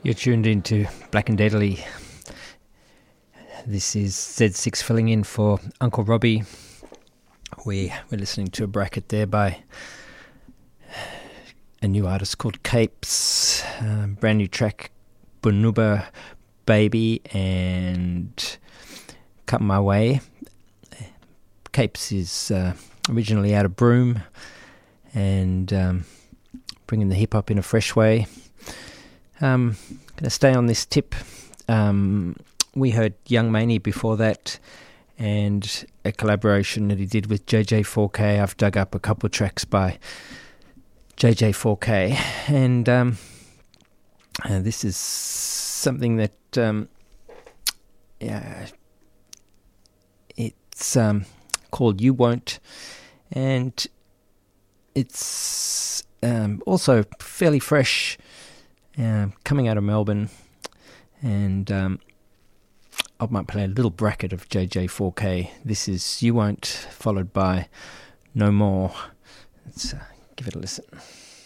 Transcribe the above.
You're tuned into Black and Deadly. This is Z6 filling in for Uncle Robbie. We're listening to a bracket there by a new artist called Capes. Brand new track, Bunuba Baby and Cut My Way. Capes is originally out of Broome and bringing the hip-hop in a fresh way. Going to stay on this tip. We heard Young Maney before that, and a collaboration that he did with JJ4K. I've dug up a couple of tracks by JJ4K, and this is something that it's called You Won't, and it's also fairly fresh, coming out of Melbourne, and I might play a little bracket of JJ4K. This is You Won't, followed by No More. Let's give it a listen.